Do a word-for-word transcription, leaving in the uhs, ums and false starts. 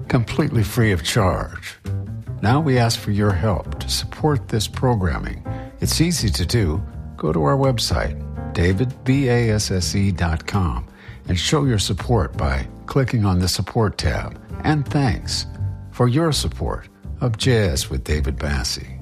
completely free of charge. Now we ask for your help to support this programming. It's easy to do. Go to our website, david basse dot com, and show your support by clicking on the Support tab. And thanks for your support of Jazz with David Basse.